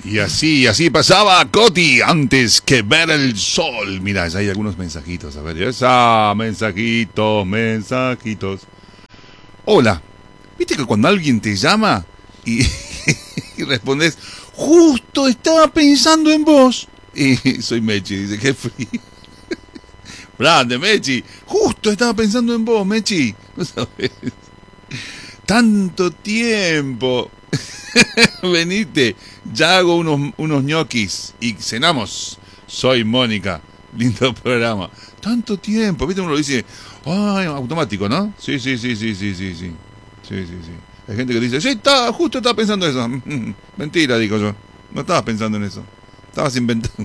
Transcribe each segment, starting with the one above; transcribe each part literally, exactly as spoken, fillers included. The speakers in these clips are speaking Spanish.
Y así, así pasaba Coti antes que ver el sol. Mira, ya hay algunos mensajitos. A ver, esa, mensajitos, mensajitos. Hola. ¿Viste que cuando alguien te llama y, y respondes, justo estaba pensando en vos? Y soy Mechi, dice, qué frío. Grande, Mechi. Justo estaba pensando en vos, Mechi. ¿No sabés? Tanto tiempo. Venite, ya hago unos, unos ñoquis y cenamos. Soy Mónica. Lindo programa. Tanto tiempo, ¿viste? Uno lo dice, ay, automático, ¿no? Sí, sí, sí, sí, sí, sí, sí. Sí, sí, sí. Hay gente que dice, sí, está, justo estaba pensando eso. Mentira, digo yo. No estabas pensando en eso. Estabas inventando.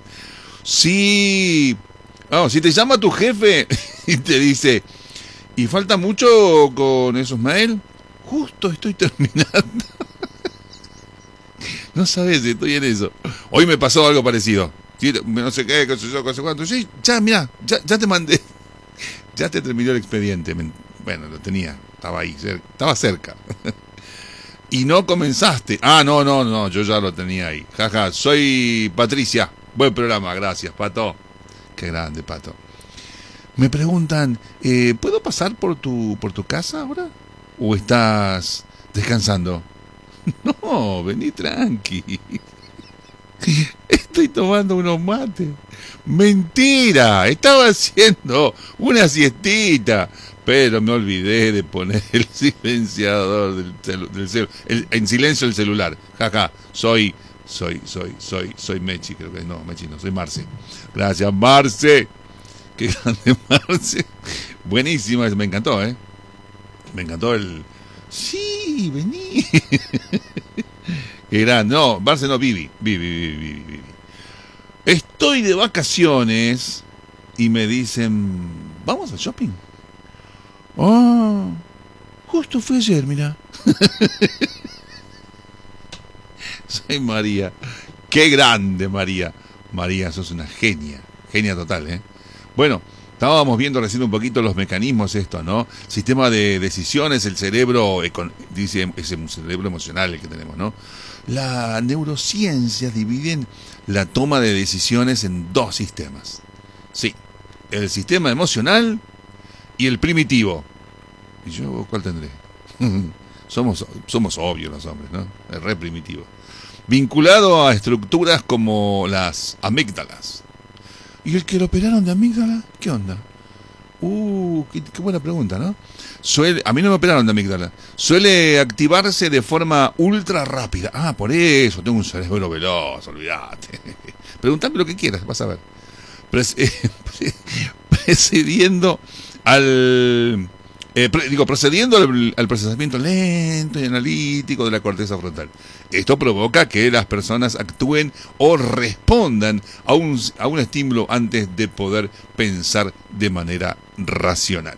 Sí. Oh, si te llama tu jefe y te dice, ¿y falta mucho con esos mails? Justo estoy terminando. No sabes, estoy en eso. Hoy me pasó algo parecido. No sé qué, qué sé yo, qué sé cuánto. Sí, ya, mira, ya, ya te mandé. Ya te terminó el expediente. Bueno, lo tenía, estaba ahí, cerca, estaba cerca. Y no comenzaste. Ah, no, no, no, yo ya lo tenía ahí. Jaja, soy Patricia. Buen programa, gracias, Pato. Qué grande, Pato. Me preguntan, eh, ¿puedo pasar por tu por tu casa ahora? ¿O estás descansando? No, vení tranqui. Estoy tomando unos mates. Mentira, estaba haciendo una siestita, pero me olvidé de poner el silenciador del celu, del celu, el, en silencio el celular. Jaja, soy, soy, soy, soy, soy Mechi, creo que no, Mechi no, soy Marce. Gracias, Marce. Qué grande, Marce. Buenísima, me encantó, ¿eh? Me encantó el... Sí, vení. Era, no, Marce no, Vivi, Vivi, Vivi, Vivi, Vivi. Estoy de vacaciones y me dicen, ¿vamos al shopping? Oh, justo fue ayer, mira. Soy María. Qué grande, María. María, sos una genia, genia total, ¿eh? Bueno, estábamos viendo recién un poquito los mecanismos esto, ¿no? Sistema de decisiones, el cerebro, dice, es un cerebro emocional el que tenemos, ¿no? La neurociencia divide la toma de decisiones en dos sistemas. Sí, el sistema emocional y el primitivo. ¿Y yo cuál tendré? somos, somos obvios los hombres, ¿no? El re primitivo. Vinculado a estructuras como las amígdalas. ¿Y el que lo operaron de amígdala? ¿Qué onda? Uh, qué, qué buena pregunta, ¿no? Suele, a mí no me operaron de amígdala. Suele activarse de forma ultra rápida. Ah, por eso, tengo un cerebro veloz, olvídate. Preguntame lo que quieras, vas a ver. Pres, eh, precediendo al... Eh, pre, digo, procediendo al, al procesamiento lento y analítico de la corteza frontal. Esto provoca que las personas actúen o respondan a un, a un estímulo antes de poder pensar de manera racional.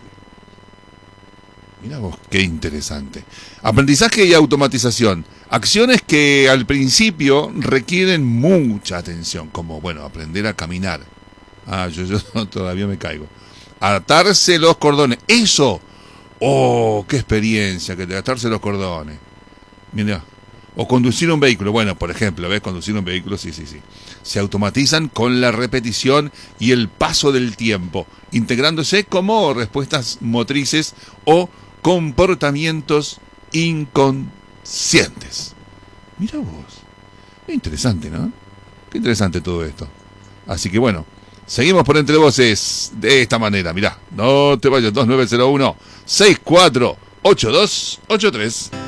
Mira vos, qué interesante. Aprendizaje y automatización. Acciones que al principio requieren mucha atención, como, bueno, aprender a caminar. Ah, yo, yo todavía me caigo. Atarse los cordones. ¡Eso! ¡Oh, qué experiencia! Que de atarse los cordones. Mira. O conducir un vehículo. Bueno, por ejemplo, ¿ves? Conducir un vehículo, sí, sí, sí. Se automatizan con la repetición y el paso del tiempo, integrándose como respuestas motrices o comportamientos inconscientes. Mira vos. Qué interesante, ¿no? Qué interesante todo esto. Así que bueno, seguimos por Entre Voces de esta manera. Mirá, no te vayas, dos nueve cero uno, seis cuatro ocho dos ocho tres.